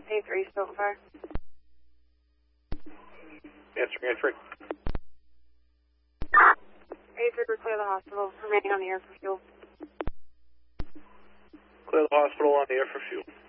A3 so far. Answering A3. A3, we're clear the hospital, remaining on the air for fuel. Clear the hospital on the air for fuel.